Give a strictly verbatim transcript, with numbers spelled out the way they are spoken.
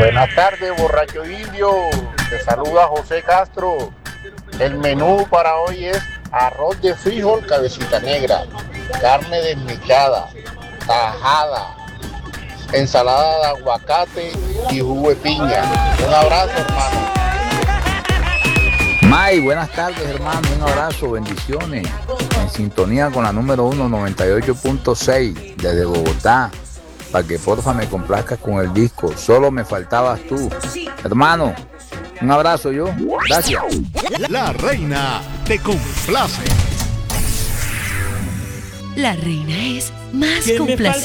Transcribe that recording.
Buenas tardes, borracho indio. Te saluda José Castro. El menú para hoy es arroz de frijol, cabecita negra, carne desmechada, tajada, ensalada de aguacate y jugo de piña. Un abrazo, hermano. May, buenas tardes, hermano. Un abrazo, bendiciones. En sintonía con la número uno, noventa y ocho punto seis, desde Bogotá. Para que porfa me complazcas con el disco. Solo me faltabas tú. Hermano, un abrazo yo. Gracias. La, la reina te complace. La reina es más complaciente.